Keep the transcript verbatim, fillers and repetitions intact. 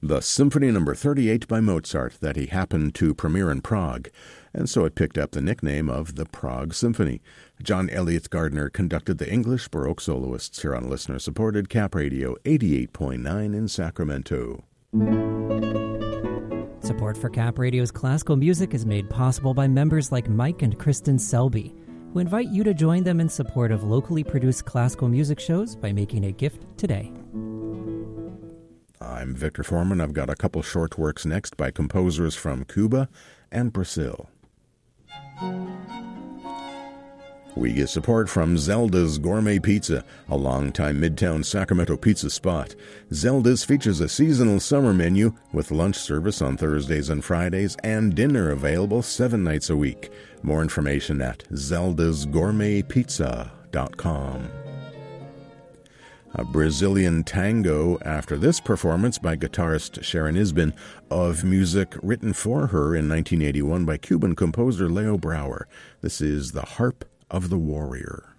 the Symphony Number thirty-eight by Mozart that he happened to premiere in Prague, and so it picked up the nickname of the Prague Symphony. John Elliott Gardner conducted the English Baroque soloists here on listener-supported Cap Radio eighty-eight point nine in Sacramento. Support for Cap Radio's classical music is made possible by members like Mike and Kristen Selby, who invite you to join them in support of locally produced classical music shows by making a gift today. I'm Victor Foreman. I've got a couple short works next by composers from Cuba and Brazil. We get support from Zelda's Gourmet Pizza, a longtime Midtown Sacramento pizza spot. Zelda's features a seasonal summer menu with lunch service on Thursdays and Fridays and dinner available seven nights a week. More information at zeldas gourmet pizza dot com. A Brazilian tango after this performance by guitarist Sharon Isbin of music written for her in nineteen eighty-one by Cuban composer Leo Brouwer. This is The Harp of the Warrior.